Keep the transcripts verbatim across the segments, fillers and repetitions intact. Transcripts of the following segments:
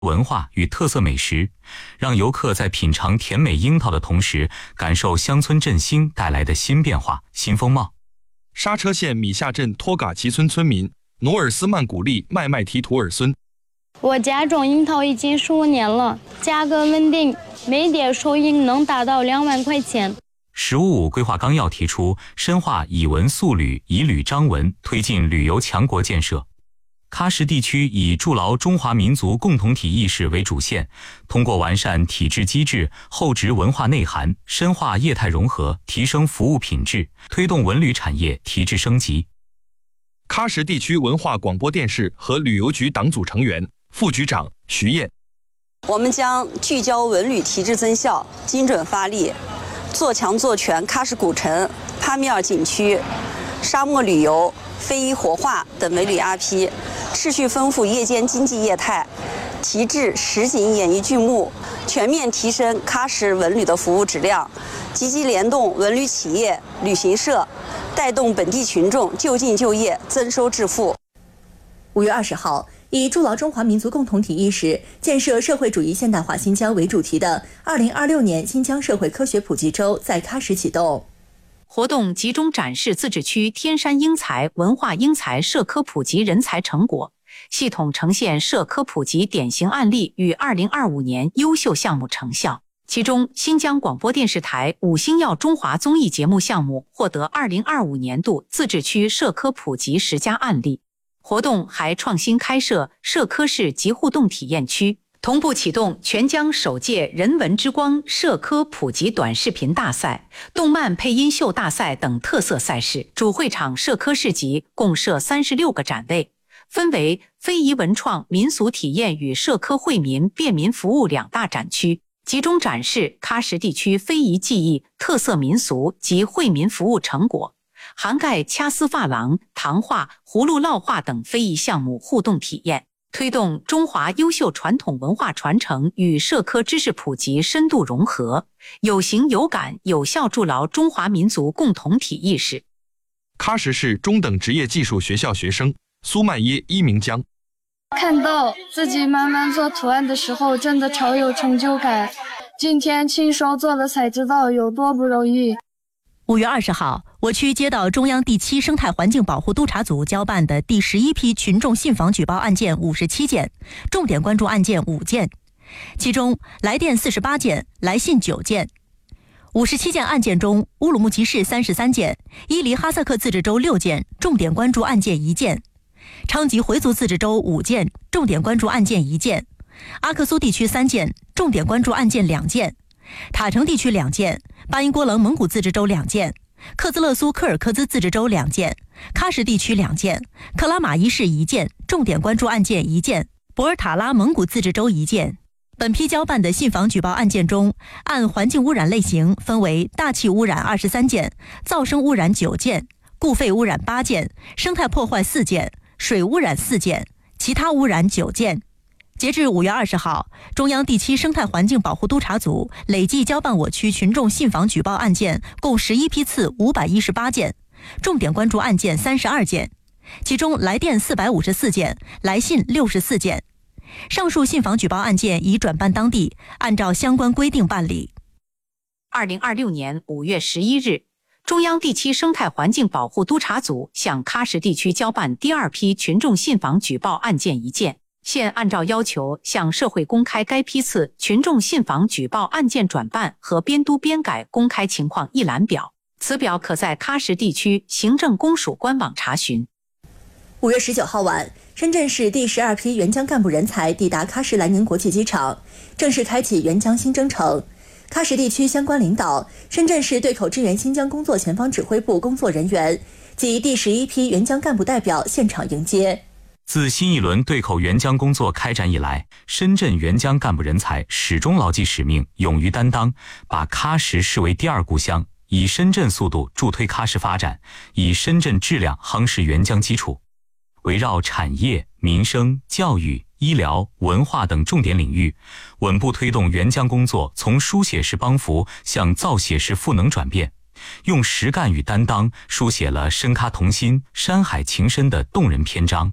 文化与特色美食，让游客在品尝甜美樱桃的同时，感受乡村振兴带来的新变化、新风貌。 刹车县米下镇托嘎齐村村民努尔斯曼古丽麦麦提图尔孙， 我家种樱桃已经十五年了，价格稳定，每碟收益能达到两万块钱。 十五五规划纲要提出，深化以文塑旅、以旅彰文，推进旅游强国建设。喀什地区以筑牢中华民族共同体意识为主线，通过完善体制机制、厚植文化内涵，深化业态融合，提升服务品质，推动文旅产业提质升级。 喀什地区文化广播电视和旅游局党组成员、副局长徐燕， 我们将聚焦文旅提质增效，精准发力，做强做全喀什古城、帕米尔景区、沙漠旅游、非遗活化等文旅 I P， 持续丰富夜间经济业态，提质实景演艺剧目，全面提升喀什文旅的服务质量，积极联动文旅企业、旅行社，带动本地群众就近就业、增收致富。 五月二十号，以筑牢中华民族共同体意识、建设社会主义现代化新疆为主题的二零二六年新疆社会科学普及周在喀什启动。 活动集中展示自治区天山英才、文化英才社科普及人才成果，系统呈现社科普及典型案例与二零二五年优秀项目成效。其中，新疆广播电视台五星耀中华综艺节目项目获得二零二五年度自治区社科普及十佳案例。活动还创新开设社科室及互动体验区，同步启动全疆首届人文之光社科普及短视频大赛、动漫配音秀大赛等特色赛事。主会场社科市集共设三十六个展位，分为非遗文创、民俗体验与社科惠民便民服务两大展区，集中展示喀什地区非遗技艺、特色民俗及惠民服务成果，涵盖掐丝珐琅、糖画、葫芦烙画等非遗项目互动体验，推动中华优秀传统文化传承与社科知识普及深度融合，有形有感有效筑牢中华民族共同体意识。 喀什市中等职业技术学校学生苏曼耶伊明江， 看到自己慢慢做图案的时候，真的超有成就感。今天亲手做了才知道有多不容易。 五月二十号，我区接到中央第七生态环境保护督察组交办的第十一批群众信访举报案件五十七件，重点关注案件五件，其中来电四十八件，来信九件。五十七件案件中，乌鲁木齐市三十三件，伊犁哈萨克自治州六件，重点关注案件一件；昌吉回族自治州五件，重点关注案件一件；阿克苏地区三件，重点关注案件两件；塔城地区两件，巴音郭楞蒙古自治州两件，克孜勒苏柯尔克孜自治州两件，喀什地区两件，克拉玛依市一件，重点关注案件一件，博尔塔拉蒙古自治州一件。本批交办的信访举报案件中，按环境污染类型分为大气污染二十三件，噪声污染九件，固废污染八件，生态破坏四件，水污染四件，其他污染九件。截至五月二十号，中央第七生态环境保护督察组累计交办我区群众信访举报案件共十一批次五百一十八件，重点关注案件三十二件，其中来电四百五十四件，来信六十四件。上述信访举报案件已转办当地，按照相关规定办理。 二零二六年五月十一日，中央第七生态环境保护督察组向喀什地区交办第二批群众信访举报案件一件，现按照要求向社会公开该批次群众信访举报案件转办和编督编改公开情况一览表，此表可在喀什地区行政公署官网查询。 五月十九号晚，深圳市第十二批援疆干部人才抵达喀什兰宁国际机场，正式开启援疆新征程。喀什地区相关领导、深圳市对口支援新疆工作前方指挥部工作人员及第十一批援疆干部代表现场迎接。 自新一轮对口援疆工作开展以来，深圳援疆干部人才始终牢记使命，勇于担当，把喀什视为第二故乡，以深圳速度助推喀什发展，以深圳质量夯实援疆基础。围绕产业、民生、教育、医疗、文化等重点领域，稳步推动援疆工作从书写式帮扶向造写式赋能转变，用实干与担当书写了深喀同心、山海情深的动人篇章。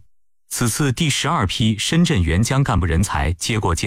此次第十二批深圳援疆干部人才接过